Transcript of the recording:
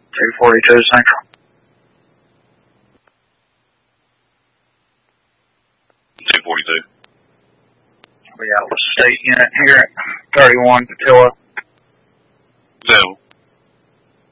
242 Central. We got a state unit here at 31 Patillo. No.